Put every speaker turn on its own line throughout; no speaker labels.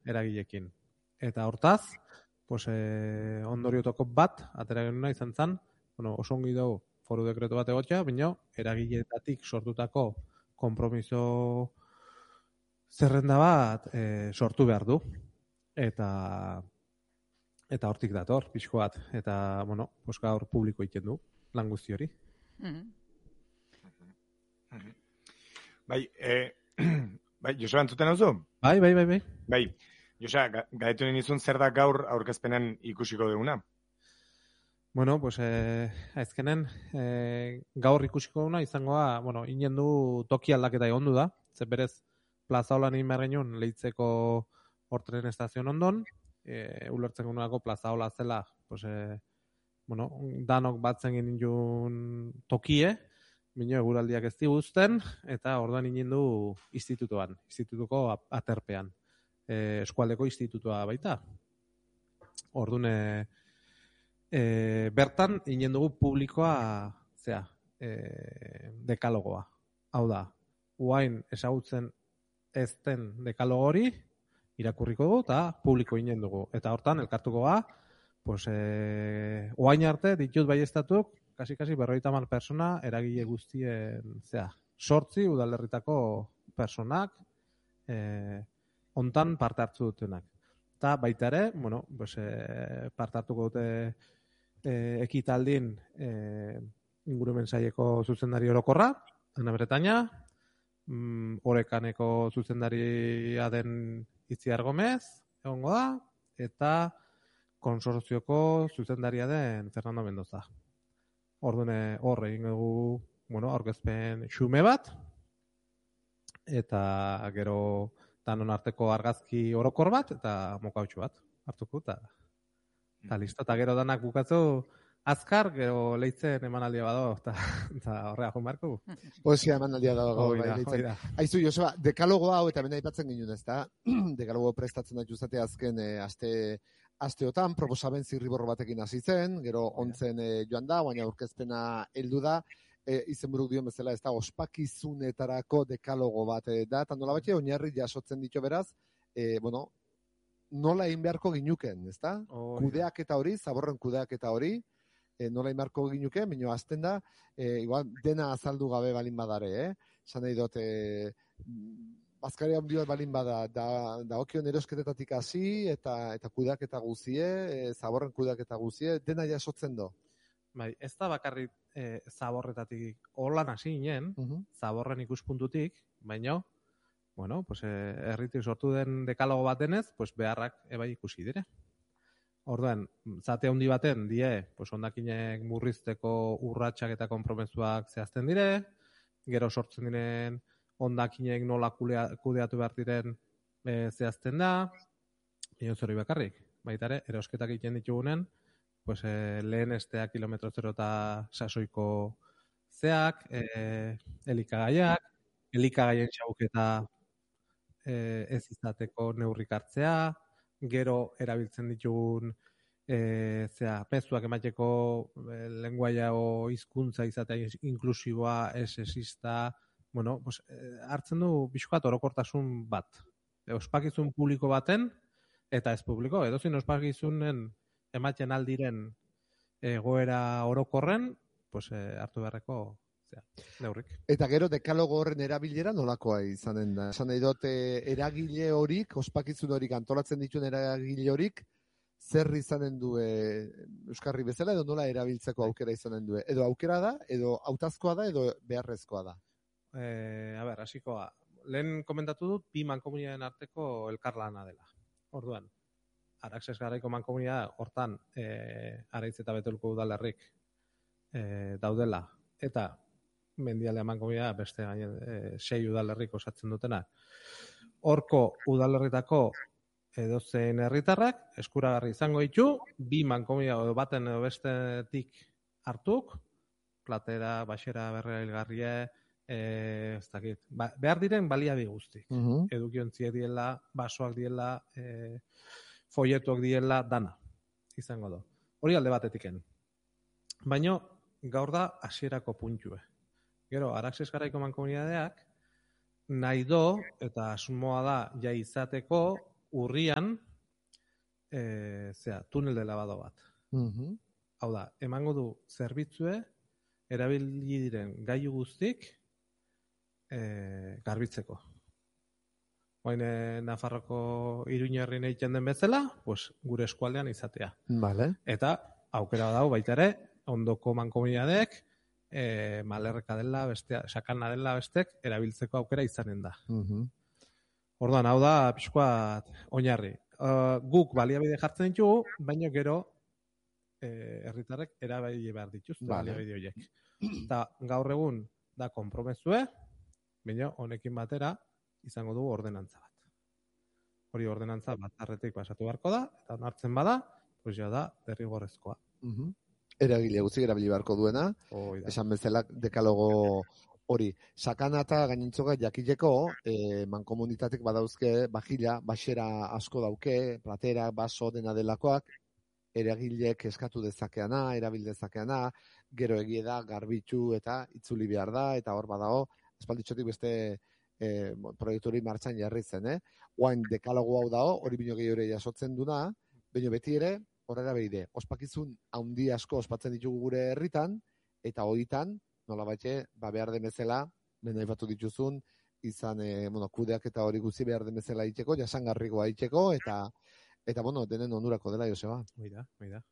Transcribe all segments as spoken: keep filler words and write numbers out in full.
eragilekin. Eta hortaz, pues, eh, ondoriotoko bat, atera genuna izan zen, bueno, oso ongi dugu foru dekretu bat egotea, baina eragileetatik sortutako konpromiso zerrenda bat eh, sortu behar du. Eta eta hortik dator, pixko bat. Eta, bueno, pues, gaur publiko egiten du, lan guzti hori.
Mm-hmm.
Bai, eh, bai, Joseba, entzuten hauzu?
Bai, bai, bai, bai.
Bai, Joseba, gaitu nizun zer da gaur aurkezpenen ikusiko duguna?
Bueno, pues, eh, azkenen, eh, gaur ikusiko duguna izangoa, bueno, inen du toki aldaketa egon du da, ze berez, plaza holan egin behar genuen lehitzeko hortren estazion ondon, e, ulertzen gunako plaza hola zela, pues, e, bueno, danok batzen ginen tokie, bino eguraldiak ez diguzten, eta orduan inen du institutuan, institutuko aterpean, e, eskualdeko institutua baita. Orduan, e, e, bertan inen dugu publikoa, zea, e, dekalogoa. Hau da, uain ezagutzen ez den dekalogo hori, irakurriko dugu eta publiko inen dugu. Eta hortan, elkartuko ga, pues, e, oain arte ditut baiestatuk, kasi-kasi berrogeita hamar persona eragile guztien, zea, sortzi udalerritako personak e, ontan parte hartzu dutenak. Eta baita ere, bueno, pues, e, parte hartuko dute e, ekitaldin e, ingurumen saileko zuzendari orokorra, Ana Bretaña, mm, Orekaneko zuzendaria den Itziar Gomez, egongo da, eta konsorzioko zuzendaria den Fernando Mendoza. Orduan hor egin dugu, bueno, aurkezpen xume bat, eta gero danon arteko argazki orokor bat, eta mokautxu bat hartuko, eta, eta listo, eta gero danak bukatzu azkar, gero lehitzen emanaldia bado, eta horrea joan beharko.
Poesia emanaldia dago.
Oida, oida.
Aizu, Joseba, dekalogo hau, eta bena aipatzen ginen ez da, dekalogo prestatzen dut juzate azken e, aste, asteotan, proposamen zirriborro batekin hasi zen, gero ontzen e, joan da, baina aurkezpena heldu da, e, izenburuk dion bezala ez da, ospakizunetarako dekalogo bat e, da, eta nola batxe, oinarri jasotzen ditu beraz, e, bueno, nola egin beharko ginuken, ez da?
Oh,
kudeaketa hori, zaborren kudeaketa hori, E, nola imarko ginuke, baina azten da, e, igual dena azaldu gabe balin badare, eh? Zan nahi dut, e, bazkaria ondio balin bada, da, da okion erosketetatik hasi eta eta kudeaketa guzie, e, zaborren kudeaketa guzie, dena jasotzen do.
Bai, ez da bakarrik e, zaborretatik holan hasi ginen, uh-huh. zaborren ikuspuntutik, baina, bueno, pues, e, erritik sortu den dekalogo bat denez, pues, beharrak ebai ikusi dire. Orduan, zate handi baten die, pues, ondakinek murrizteko urratsak eta konpromezuak zehazten dire, gero sortzen diren ondakinek nola kudeatu behar diren e, zehazten da, inoz hori bakarrik. Baita ere, erosketak egiten ditugunen, pues, e, lehen estea kilometro zero eta sasoiko zeak, e, elikagaiak, elikagaien xabuketa e, ez izateko neurrik hartzea, gero erabiltzen ditugun e, zera, mezuak emateko e, lenguaia o hizkuntza izatea inklusiboa, ez esista, bueno, pues, e, hartzen du pixkat orokortasun bat. E, ospakizun publiko baten, eta ez publiko, edozin ospakizunen ematen aldiren egoera orokorren, pues, e, hartu beharreko zera, neurrik.
Eta gero dekalogo horren erabilera nolakoa izanen da? Esan nahi dut, eragile horik, ospakizun horik antolatzen dituen eragile horik, zer izanen du e, Euskarri bezala, edo nola erabiltzeko aukera izanen du? Edo aukera da, edo hautazkoa da, edo beharrezkoa da?
E, a ber, hasikoa. Lehen komentatu dut, bi mankomunitateen arteko elkarlana dela. Orduan, Araxes Garaiko mankomunitatea hortan e, Araitz eta Betoluko udalerrik e, daudela. Eta Mendialdea mankomunitatea beste gaine e, sei udalerrik osatzen dutenak. Horko udalerritako edozein herritarrak eskuragarri izango ditu, bi mankomunitatea edo baten edo bestetik hartuk, Platera, Baxera, Berrera Hilgarrie, e, ez dakit, ba, behar diren baliabi guztik. Uh-huh. Edukiontziek diela, basoak diela, e, folletuak diela, dana izango da. Hori alde batetiken. Baina gaur da hasierako puntue. Gero, Araxes Garaiko mankomunitateak nahi do, eta asmoa da ja izateko, urrian, e, zera, tunel de lavado bat.
Mhm.
Hau da, emango du zerbitzue, erabili diren gailu guztik e, garbitzeko. Oain e, Nafarroko Iruñerrin egiten den bezala, pues, gure eskualdean izatea.
Vale.
Eta aukera dago baita ere, ondoko mankomunitateek, e, malerreka dela, bestea, sakana dela bestek, erabiltzeko aukera izanen da.
Mhm.
Orduan, hau da, pixkoat, oinarri. Uh, guk baliabide jartzen ditugu, baina gero eh, herritarrek erabili behar dituzte
Vale.
baliabide horiek. Eta gaur egun da konpromezue, baina honekin batera izango dugu ordenantza bat. Hori ordenantza bat arretik pasatu beharko da, eta onartzen bada, pues ja da derrigorrezkoa.
Mhm. Eragile guzti erabili beharko duena,
Hoi da.
esan bezala dekalogo hori. Sakana eta gainintzoga jakileko, eh, mankomunitatek badauzke, bajila, baxera asko dauke, platera, baso dena delakoak, eragilek eskatu dezakeana, erabil dezakeana, gero egie da, garbitu eta itzuli behar da, eta hor badago, espalditxotik beste eh, proiektu hori martxan jarri zen, eh? Oain dekalogo hau dago, hori bino gehiore jasotzen duna, baina beti ere, horrela behide, ospakizun handi asko ospatzen ditugu gure herritan, eta horitan, nola batxe, ba behar den bezala, mena aipatu dituzun, izan, e, bueno, kudeak eta hori guzti behar den bezala itxeko, jasangarrikoa itxeko, eta, eta bueno, denen onurako dela, Joseba.
Hoi da, hoi da.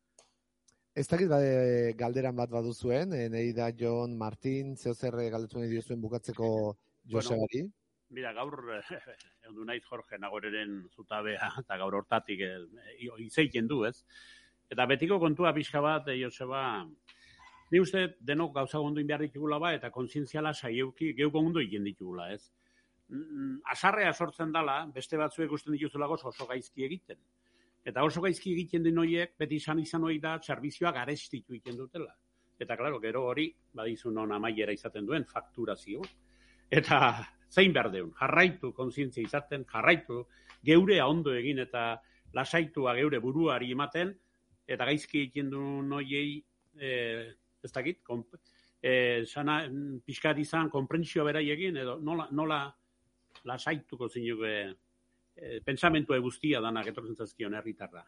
Ez dakit bade, galderan bat baduzuen, e, nahi da Jon, Martin, zeo zer galdetu nahi diozuen bukatzeko Josebari?
Mira, gaur, egun naiz Jorge Nagoreren zutabea, eta gaur hortatik eh, izeiten du, ez? Eta betiko kontua pixka bat, eh, Joseba, ni uste denok gauza gonduin behar ditugula ba, eta kontzientziala saieuki geuk ondo egin ditugula, ez? Mm, Asarrea sortzen dala, beste batzuek usten dituzulako oso gaizki egiten. Eta oso gaizki egiten den horiek, beti izan izan hori da, servizioak arestitu egiten dutela. Eta, klaro, gero hori, badizu non amaiera izaten duen, fakturazio. Eta zein behar deun, jarraitu kontzientzia izaten, jarraitu, geurea ondo egin eta lasaitua geure buruari ematen, eta gaizki egiten duen horiei, eh, ez dakit, e, sana, pixkat izan, konprentsio berai egin, edo nola, nola lasaituko zinuke e, pensamentua guztia danak etortzen zazkion herritarra.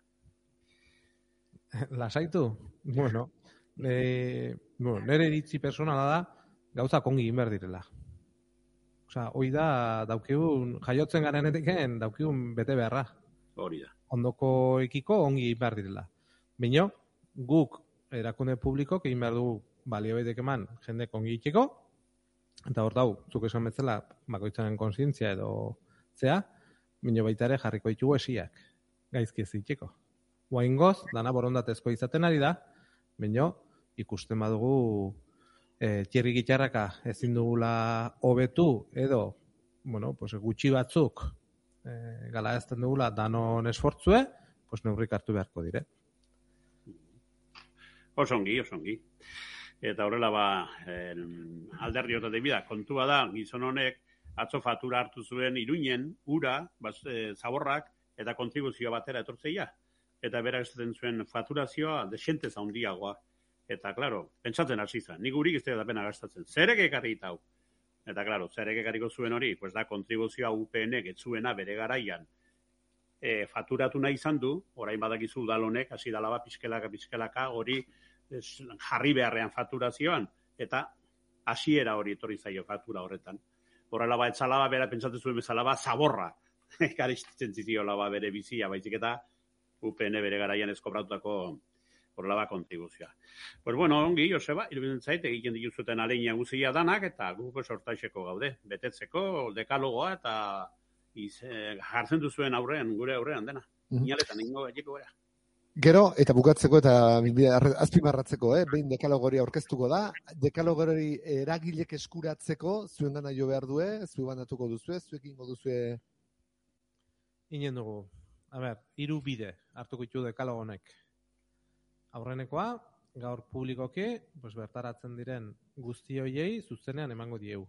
Lasaitu? Bueno, e, bueno, nire iritzi personala da, gauza kongi egin behar direla. Osea, hoi da, daukigun, jaiotzen garenetiken, daukigun bete beharra.
Hori da.
Ondoko ekiko ongi egin behar direla. Baina, guk erakunde publikok egin behar dugu baliabidek eman jende ongi itxeko, eta hor dau, zuk esan betzela, bakoitzaren kontzientzia edo zea, baina baita ere jarriko ditugu esiak, gaizki ez itxeko. Oaingoz, dana borondatezko izaten ari da, baina ikusten badugu e, txirri gitarraka ezin dugula hobetu edo, bueno, pues, gutxi batzuk e, gala ezten dugula danon esfortzue, pues, neurrik hartu beharko dire.
Osongi, osongi. Eta horrela ba, eh, alderdi otate bida, kontua da, gizon honek, atzo fatura hartu zuen Iruinen, ura, baz, e, zaborrak, eta kontribuzioa batera etortzeia. Eta berak esaten zuen faturazioa desentez handiagoa. Eta, klaro, pentsatzen hasi zen, nik urik ez da pena gastatzen. Zerek ekarri hau? Eta, klaro, zerek ekarriko zuen hori, pues da kontribuzioa U P N-ek etzuena bere garaian e, faturatu nahi izan du, orain badakizu udalonek, hasi dala ba, pizkelaka, pizkelaka, hori es, jarri beharrean faturazioan, eta hasiera hori etorri zaio fatura horretan. Horrela ba, etzala ba, bera pentsatzen zuen bezala ba, zaborra, ekaristitzen ziziola ba, bere bizia, baizik eta U P N bere garaian eskobratutako horrela ba, kontribuzioa. Pues bueno, ongi, Joseba, iruditzen zait, egiten dituzuten aleina guzia danak, eta guko sortaixeko gaude, betetzeko, dekalogoa, eta iz, eh, jartzen duzuen aurrean, gure aurrean dena. Mm-hmm. Inaletan, ingo gaiteko gara.
Gero, eta bukatzeko eta azpimarratzeko, eh? behin dekalogori aurkeztuko da, dekalogori eragilek eskuratzeko, zuen gana jo behar due, zuen banatuko duzue, zuekin goduzue...
Inen dugu, a ber, hiru bide hartuko ditu dekalogonek. Aurrenekoa, gaur publikoki, pues, bertaratzen diren guzti hoiei zuzenean emango diegu.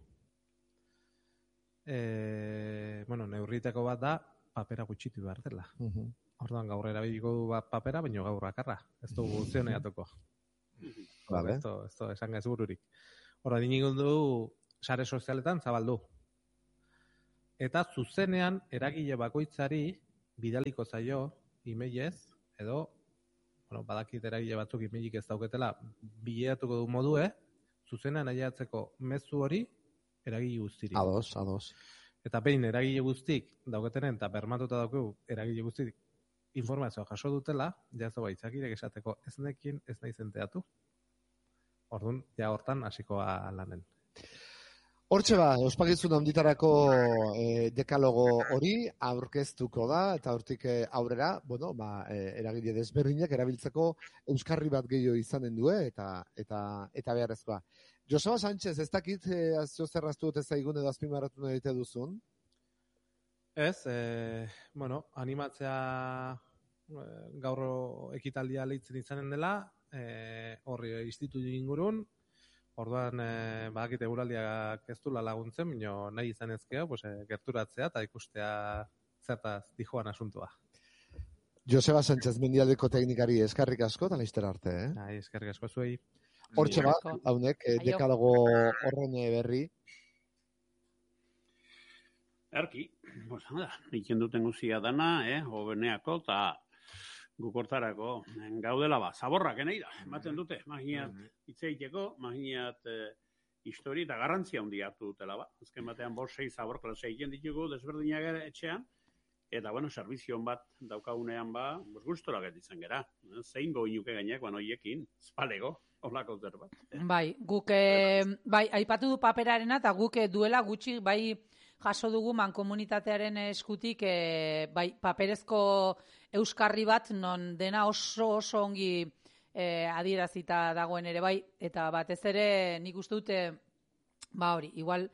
E, bueno, neurriteko bat da, papera gutxitu behar dela.
Uh-huh.
Orduan gaur erabiliko du bat papera, baina gaur akarra. Ez dugu zioneatuko.
Vale.
Esto, esto, esan gaiz bururik. Orduan, inigun du sare sozialetan zabaldu. Eta zuzenean eragile bakoitzari bidaliko zaio emailez, edo, bueno, badakit eragile batzuk emailik ez dauketela, bilatuko du modue, zuzenean ailegatzeko mezu hori eragile guztiri.
Ados, ados.
Eta behin eragile guztik dauketenen, eta bermatuta daukegu eragile guztik informazioa jaso dutela, jazo baitzakirek esateko ez nekin, ez nahi zenteatu. Orduan, ja hortan hasikoa lanen.
Hortxe ba, ospakizun handitarako e, dekalogo hori aurkeztuko da, eta hortik e, aurrera, bueno, ba, e, eragile desberdinak erabiltzeko euskarri bat gehiago izanen du, eta eta eta beharrezkoa. Joseba Sánchez, ez dakit e, azio zerraztu dut ez zaigun edo azpimarratu nahi duzun?
Ez, e, bueno, animatzea e, gaur ekitaldia leitzen izanen dela, e, horri institutu ingurun, orduan, e, badakit eguraldiak ez dula laguntzen, bino nahi izan ezkeo, pues, e, gerturatzea eta ikustea zertaz dijoan asuntua.
Joseba Sánchez mendialdeko teknikari eskarrik asko, eta laiztera arte, eh?
Ai, eskerrik asko zuei.
Hortxe ba, haunek, e, dekalogo horren berri.
Erki, pues nada, iken duten guzia dana, eh, hobeneako, eta gukortarako gaudela ba, zaborrak enei da, ematen dute, maginat hitzeiteko, maginat eh, histori eta garrantzia handi hartu dutela ba. Azken batean bost sei zabor klase egiten ditugu desberdinak ere etxean, eta bueno, servizion bat daukagunean ba, bos gustora getitzen gera. Zein goinuke gainak, bueno, hoiekin, espalego, holako zer bat.
Bai, guk, eh, bai, aipatu du paperarena, eta guk eh, duela gutxi, bai, jaso dugu mankomunitatearen eskutik e, bai, paperezko euskarri bat non dena oso oso ongi e, adierazita dagoen ere bai, eta batez ere nik uste dute ba hori, igual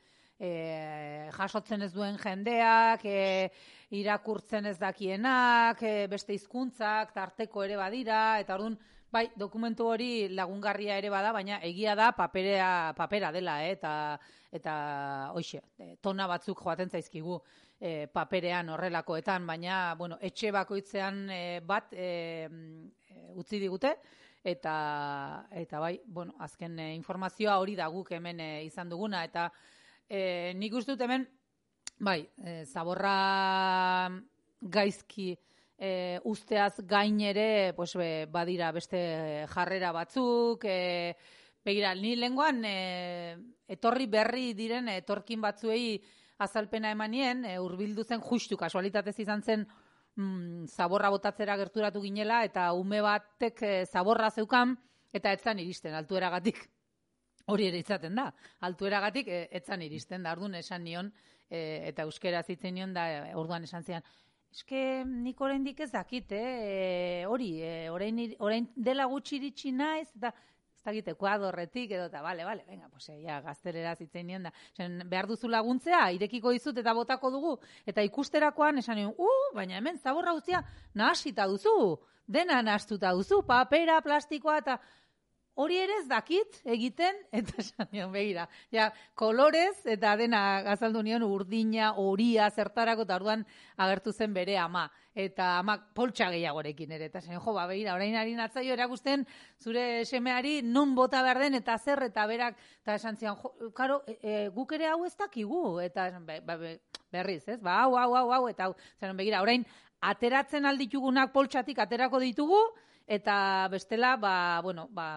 e, jasotzen ez duen jendeak, e, irakurtzen ez dakienak, e, beste hizkuntzak tarteko ere badira, eta orduan bai, dokumentu hori lagungarria ere bada, baina egia da paperea, papera dela, eh? eta eta hoxe, tona batzuk joaten zaizkigu eh, paperean horrelakoetan, baina bueno, etxe bakoitzean eh, bat eh, utzi digute, eta eta bai, bueno, azken eh, informazioa hori da guk hemen eh, izan duguna, eta eh, nik uste dut hemen, bai, eh, zaborra gaizki E, usteaz gain ere pues, be, badira beste jarrera batzuk, e, begira, ni lenguan e, etorri berri diren etorkin batzuei azalpena emanien, e, hurbildu zen justu kasualitatez izan zen mm, zaborra botatzera gerturatu ginela, eta ume batek e, zaborra zeukan, eta etzan iristen, altueragatik. Hori ere izaten da, altueragatik e, etzan iristen, da orduan esan nion, e, eta euskera zitzen nion, da e, orduan esan zian, eske nik oraindik ez dakit, eh, hori, eh, orain, orain dela gutxi iritsi naiz, eta ez dakit Ekuadorretik edo, eta bale, bale, venga, pues, ja, gaztelera zitzen nion da. Zen, behar duzu laguntzea, irekiko dizut eta botako dugu, eta ikusterakoan esan nion, uh, baina hemen zaborra guztia nahasita duzu, dena nahastuta duzu, papera, plastikoa, eta hori ere ez dakit egiten, eta esan nion, begira, ja, kolorez, eta dena azaldu nion urdina, horia, zertarako, eta orduan agertu zen bere ama, eta ama poltsa gehiagorekin ere, eta esan nion, jo, ba, begira, orain ari natzaio erakusten, zure semeari non bota behar den, eta zer, eta berak, eta esan zian, jo, karo, e, e, guk ere hau ez dakigu, eta be, be, berriz, ez, ba, hau, hau, hau, hau, eta hau, esan nion, begira, orain, ateratzen alditugunak poltsatik aterako ditugu, eta bestela, ba, bueno, ba,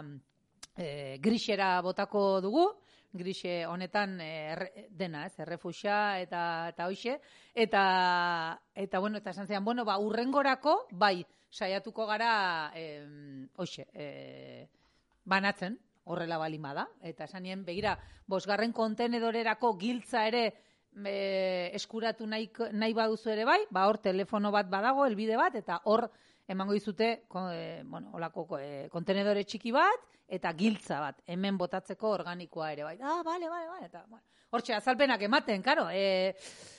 e, grisera botako dugu, grise honetan e, dena, ez, errefuxa eta eta hoixe, eta eta bueno, eta esan zean, bueno, ba urrengorako bai saiatuko gara eh hoixe, eh banatzen horrela balima da, eta esanien begira, bosgarren kontenedorerako giltza ere e, eskuratu nahi, nahi baduzu ere bai, ba hor telefono bat badago, helbide bat, eta hor emango dizute, e, bueno, holako e, kontenedore txiki bat, eta giltza bat, hemen botatzeko organikoa ere bai. Ah, bale, bale, bale, eta, bueno, hortxe, azalpenak ematen, karo, e,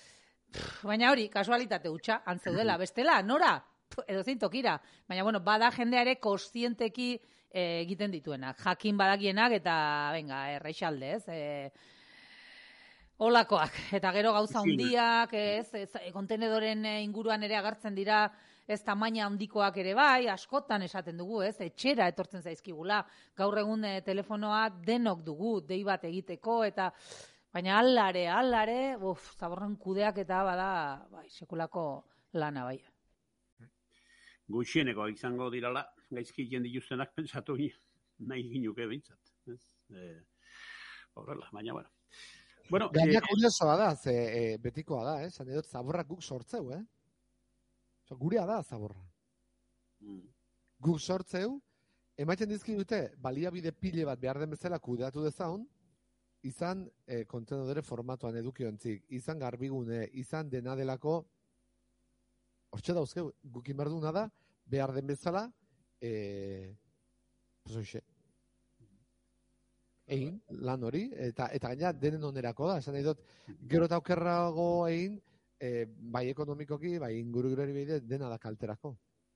baina hori, kasualitate hutsa, antzeudela, bestela, nora, edo zein tokira, baina, bueno, bada jendea ere kontzienteki e, egiten dituenak, jakin badakienak, eta, venga, erreixalde, ez, e, olakoak, eta gero gauza hundiak, ez, ez, kontenedoren inguruan ere agertzen dira, ez tamaina handikoak ere bai, askotan esaten dugu, ez, etxera etortzen zaizkigula, gaur egun e, telefonoa denok dugu, dei bat egiteko, eta baina aldare, aldare, uf, zaborren kudeak eta bada, bai, sekulako lana bai.
gutxieneko izango dirala, gaizki egin dituztenak pentsatu nahi ginuke bintzat. Ez? E, horrela, baina, bueno. Bueno,
Gaina
eh,
kuriosoa da, ze e, betikoa da, eh? Zan edot, zaborrak guk sortzeu, eh? Oso, gurea da, zaborra.
mm,
Guk sortzeu, emaiten dizkigute, baliabide pile bat behar den bezala kudeatu dezaun, izan e, kontenedore formatuan edukiontzik, izan garbigune, izan dena delako, hortxe dauzkeu, gukin behar duna da, behar den bezala, e, pues hoxe, egin, lan hori, eta eta gaina denen onerako da, esan nahi dut, gero eta okerrago egin, e, bai ekonomikoki, bai ingurugirori behide, dena da kalterako.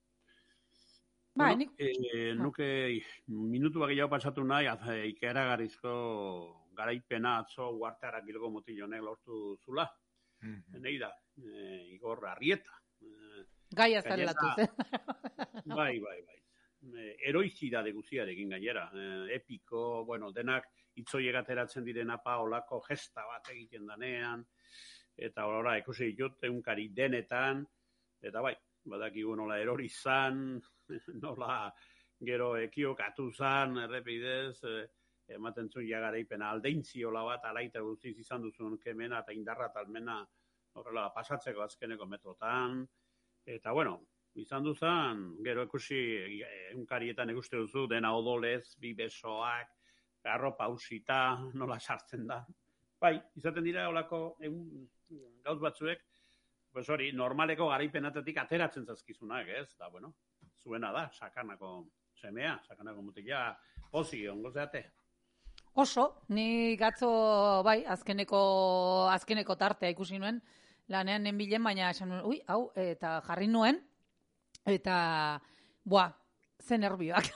Bai,
bueno,
nik...
eh, nuke minutu gehiago pasatu nahi, az- ikeragarrizko garaipena atzo uarteara gilgo motilonek lortu zula.
Mhm.
Nei da, eh, Igor Arrieta. Eh,
Gai
gainera-
azaldatuz, eh?
bai, bai, bai. Eh, eroizidade guziarekin gainera. Eh, epiko, bueno, denak itzoiek ateratzen direna pa olako gesta bat egiten danean, eta ora ikusi ditut eunkari denetan, eta bai, badakigu nola erori zan, nola gero ekiokatu zan, errepidez, eh, ematen zuen jagaraipena aldeintziola bat, alaita guztiz izan duzun kemena eta indarra talmena horrela pasatzeko azkeneko metrotan, eta bueno, izan duzan, gero ikusi eunkarietan ikuste duzu, dena odolez, bi besoak, arropa ausita, nola sartzen da. Bai, izaten dira olako egun, gauz batzuek, pues hori, normaleko garaipenatetik ateratzen zazkizunak, ez? Da, bueno, zuena da, sakanako semea, sakanako mutila, pozi, ongo zeate.
Oso, ni gatzo, bai, azkeneko, azkeneko tartea ikusi nuen, lanean nenbilen, baina esan nuen, ui, hau, eta jarri nuen, eta, boa, ze nervioak.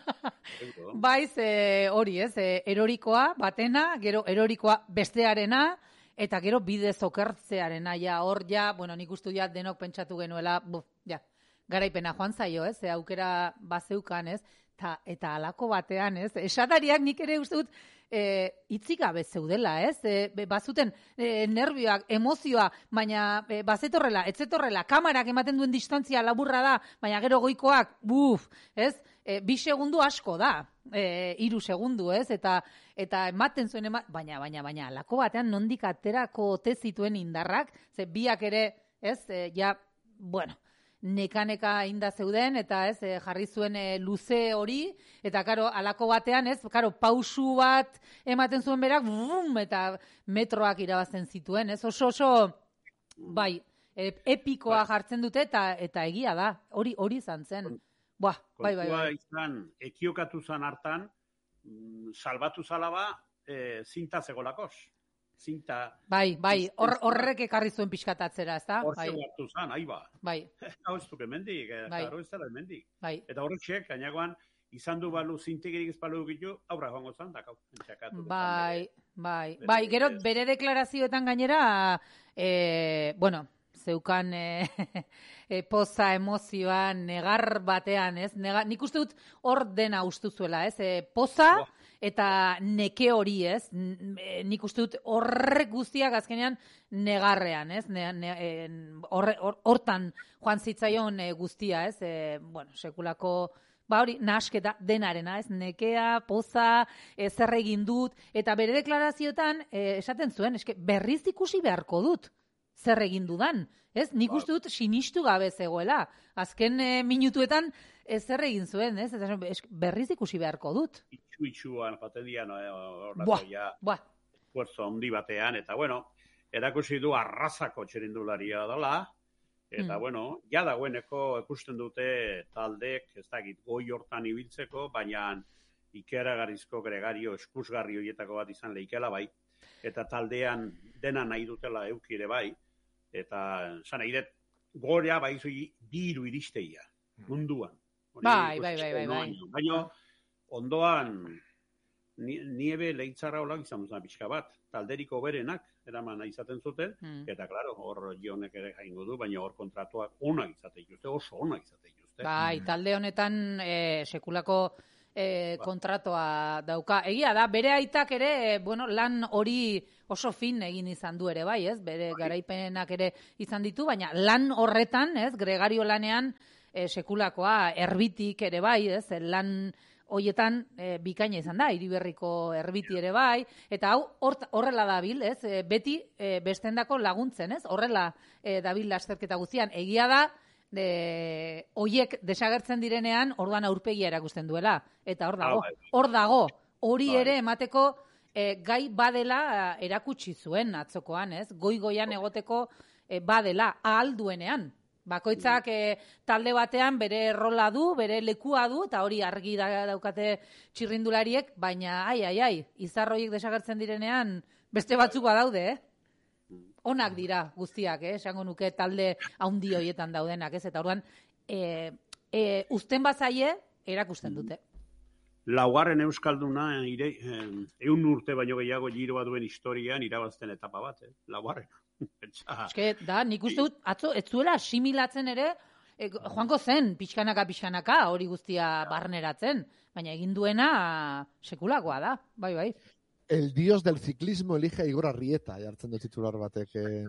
Bai, ze hori, ez, e, erorikoa batena, gero erorikoa bestearena, eta gero bidez okertzearena, ja, hor, ja, bueno, nik ustu ja denok pentsatu genuela, buf, ja, garaipena joan zaio, ez, e, aukera bazeukan, ez, ta, eta alako batean, ez, esatariak nik ere uste dut, e, itzik gabe zeudela, ez, e, be- bazuten e, nervioak, emozioa, baina e, bazetorrela, etzetorrela, kamarak ematen duen distantzia laburra da, baina gero goikoak, buf, ez, e, bi segundu asko da, e, hiru segundu, ez, eta eta ematen zuen, ema, baina, baina, baina, alako batean nondik aterako ote zituen indarrak, ze biak ere, ez, e, ja, bueno, neka-neka inda zeuden, eta ez, e, jarri zuen e, luze hori, eta karo, alako batean, ez, karo, pausu bat ematen zuen berak, bum, eta metroak irabazten zituen, ez, oso, oso, bai, e, epikoa jartzen dute, eta eta egia da, hori hori izan zen. Buah, bai, bai,
Kontua
bai.
izan, ekiokatu zan hartan, mm, salbatu zalaba, e, zinta zegolakos. Zinta,
Bai, bai, hor, horrek ekarri zuen pixkatatzera, ez da?
hor
Bai,
hartu zan, ahi ba.
bai,
Hau ez duke mendik, eh,
Bai.
claro, ez dela mendik.
bai.
Eta horretxek, gainagoan, izan du balu zintegirik ez balu ditu, aurra joango zan, da, kau, entxakatu.
Bai, bai,
bere
bai, gero
bidez.
bere deklarazioetan gainera, e, bueno, zeukan e, e, poza, emozioa, negar batean, ez? Nega, nik uste dut hor dena ustu zuela, ez? E, poza
Buah.
eta neke hori, ez? N- e, nik uste dut horrek guztiak azkenean negarrean, ez? Ne, ne, e, horre- hor- hortan joan zitzaion e, guztia, ez? E, bueno, sekulako ba hori, nahasketa denarena, ez, nekea, poza, e, zer egin dut, eta bere deklarazioetan, e, esaten zuen, eske, berriz ikusi beharko dut, zer egin dudan, ez, nik uste dut sinistu gabe zegoela, azken e, minutuetan, e, zer egin zuen, ez, eta esan, eske, berriz ikusi beharko dut.
Itxu-itxuan, jaten dian, eh, horrako
Buah,
ja,
buah,
esfuerzo handi batean, eta bueno, erakusi du arrasako txerindularia dela, eta
Mm.
bueno, ja dagoeneko ikusten dute taldek, ez dakit, goi hortan ibiltzeko, baina ikeragarrizko gregario eskusgarri horietako bat izan leikela bai, eta taldean dena nahi dutela eukire bai, eta zan nahi dut, gorea bai zui biru iristeia, munduan. Hori
Bai,
ikusi
bai, bai, bai, bai.
baino, baino, ondoan, ni- niebe leitzarra olak izan duzan pixka bat, talderiko berenak, eraman izaten zuten,
Mm.
eta claro, hor jonek ere jaingo du, baina hor kontratuak onak izate dituzte, oso onak izate dituzte.
Bai, talde honetan e, sekulako e,
Ba.
kontratua dauka. Egia da, bere aitak ere, e, bueno, lan hori oso fin egin izan du ere, bai, ez? Bere garaipenak ere izan ditu, baina lan horretan, ez? Gregario lanean, e, sekulakoa, erbitik ere bai, ez, lan hoietan e, bikaina izan da, Hiriberriko erbiti ere bai, eta hau hort, horrela dabil, ez, e, beti e, bestendako laguntzen, ez, horrela e, dabil lasterketa guztian, egia da, de, oiek desagertzen direnean, orduan aurpegia erakusten duela, eta hor dago, hor dago, hori ere emateko e, gai badela erakutsi zuen atzokoan, ez, goi-goian egoteko e, badela, ahal duenean. Bakoitzak e, talde batean bere rola du, bere lekua du, eta hori argi da, daukate txirrindulariek, baina ai, ai, ai, izarroiek desagertzen direnean beste batzuk badaude, eh? Onak dira guztiak, eh? Esango nuke talde haundi hoietan daudenak, ez? Eta orduan, e, e, uzten bazaie, erakusten dute.
Laugarren euskalduna, ire, eh, eun urte baino gehiago giroa duen historian irabazten etapa bat, eh? Laugarren.
Eske, da, nik uste dut, atzo, ez zuela asimilatzen ere, e, joango zen, pixkanaka, pixkanaka, hori guztia barneratzen, baina egin duena sekulakoa da, bai, bai.
El dios del ciclismo elige a Igor Arrieta, jartzen dut titular batek. Eh,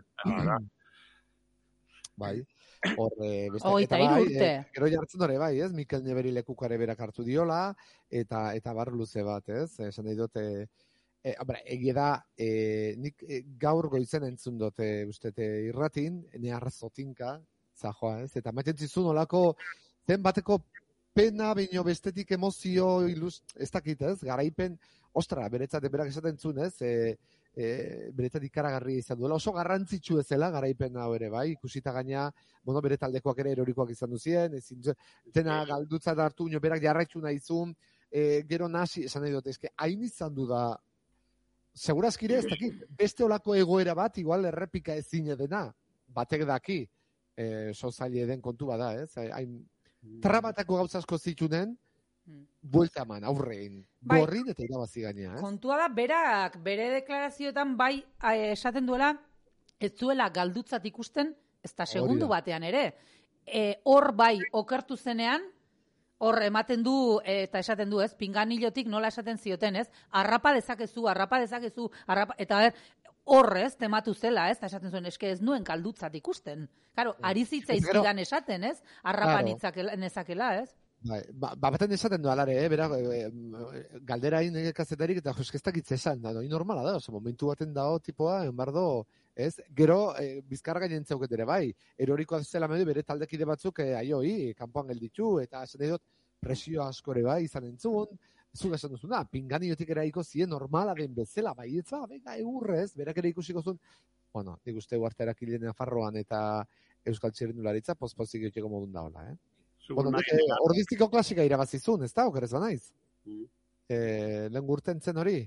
bai, hor, eh, beste,
Oita
eta bai,
urte.
eh, gero jartzen dore bai, ez, Mikel Neberi lekukare berak hartu diola, eta eta bar luze bat, ez, esan nahi dute, E, abra, egia da, e, nik e, gaur goizen entzun dute ustete irratin, nehar zotinka, zajoa, ez? Eta maiten zizun olako, zen bateko pena, baino bestetik emozio, iluz, ez dakit, ez? Garaipen, ostra, beretzat, berak esaten zuen, ez? E, e, beretzat ikaragarri izan duela. Oso garrantzitsu ezela, garaipen hau ere, bai? Ikusita gaina, bueno, bere taldekoak ere erorikoak izan duzien, ezin, zena galdutzat hartu, nio berak jarraitzu nahizun, e, gero nasi, esan nahi dut, ezke, hain izan du da, segurazkire ez dakit, beste olako egoera bat, igual errepika ezin dena, batek daki, e, sozaile den kontu bada, ez? Hain, trabatako gauzasko zitunen, buelta eman, aurrein,
Bai.
gorrin eta irabazi gainea, ez?
Kontua da, berak, bere deklarazioetan bai eh, esaten duela, ez zuela galdutzat ikusten, ez da segundu
Hori da.
batean ere. E, hor bai, okertu zenean, hor ematen du, eh, eta esaten du, ez, pinganilotik nola esaten zioten, ez, arrapa dezakezu, arrapa dezakezu, arrapa, eta ber, horrez, tematu zela, ez, eta esaten zuen, eske ez nuen galdutzat ikusten. Claro, ari zitzaizkidan esaten, ez, arrapa
Claro.
nezakela, ez.
Bai, ba, ba baten esaten du alare, eh, bera, e, e, galdera hain kazetarik eta joskeztak itzesan, da, no, normala da, oso momentu baten dago tipoa, enbardo, ez, gero, e, bizkarra gainen zeuket ere, bai, erorikoa zela medu, bere taldekide batzuk, e, aioi, kanpoan gelditzu, eta esan dut, presio asko ere bai, izan entzun, zuk esan duzuna, pinganiotik eraiko zien normala den bezala, bai, ez ba, venga, egurrez, berak ere ikusiko zuen, bueno, nik uste uarterak hilena farroan eta Euskal Txirrindularitza, pospozik jotxeko modun daola, eh? Bueno, nek, eh, ordiztiko klasika irabazizun, ez da, okerez banaiz?
Mm.
Eh, lehen gurten zen hori?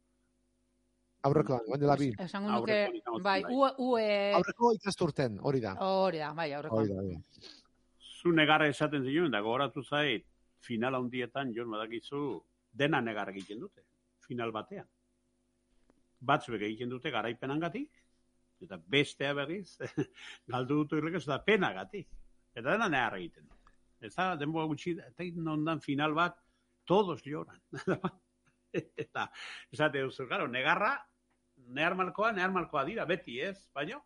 Aurrekoan, guen dela bi.
Esango nuke,
Aurrekoan izan
bai,
zen,
u, u, e,
Aurreko ikasturten, hori da.
hori da, bai,
Hori
aurrekoan.
da, hori da.
Zu negarra esaten zion, da gogoratu zait, final handietan, jon badakizu, dena negar egiten dute, final batean. Batzuek egiten dute garaipenangatik, eta bestea berriz, galdu dutu irrekez, eta penagatik. Eta dena negar egiten dute. Ez da, denboa gutxi, eta nondan final bat, todos lloran. Eta, esate duzu, claro, negarra, nehar malkoa, nehar malkoa dira, beti ez, baino?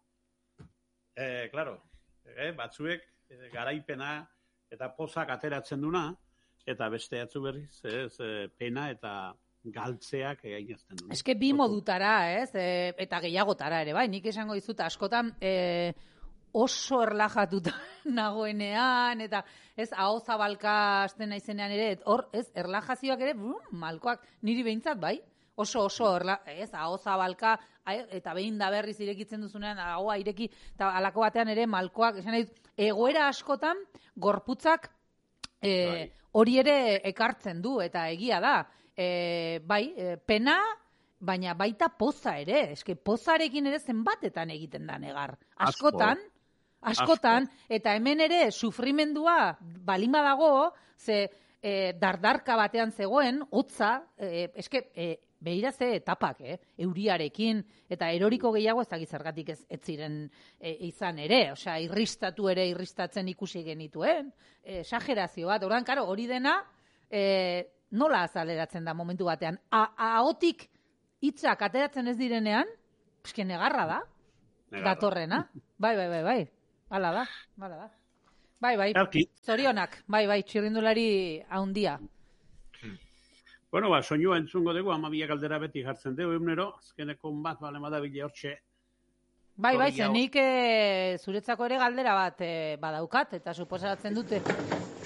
Eh, claro, eh, batzuek eh, garaipena eta pozak ateratzen duna, eta beste atzu berriz, ez, eh, pena eta galtzeak gainazten duna.
Eske bi modutara, ez? E, eta gehiagotara ere, bai, nik esango dizut askotan e, oso erlajatuta nagoenean, eta ez, aho zabalka hasten naizenean ere, hor, ez, erlajazioak ere, brum, malkoak, niri behintzat, bai, oso, oso, erla, ez, aho zabalka, eta behin da berriz irekitzen duzunean, ahoa ireki, eta alako batean ere, malkoak, esan nahi dut, egoera askotan, gorputzak, e, hori ere ekartzen du, eta egia da, e, bai, e, pena, baina baita poza ere, eske pozarekin ere zenbatetan egiten da negar. Askotan, askotan, eta hemen ere sufrimendua balin badago, ze e, dardarka batean zegoen, hotza, e, eske, e, behira ze etapak, eh? Euriarekin, eta eroriko gehiago ez dakit zergatik ez, ez ziren e, izan ere, osea, irristatu ere irristatzen ikusi genituen, e, esagerazio bat, orain, karo, hori dena, e, nola azaleratzen da momentu batean, ahotik hitzak ateratzen ez direnean, eske negarra da,
Negarra.
datorrena, bai, bai, bai, bai, hala da, hala da. Bai, bai,
Erki.
zorionak, bai, bai, txirrindulari haundia.
Bueno, ba, soinua entzungo dugu, amabia galdera beti jartzen dugu, egunero, azkeneko bat, bale, madabile hortxe.
Bai, bai,
Hori hau.
zenik e, zuretzako ere galdera bat e, badaukat, eta suposatzen dute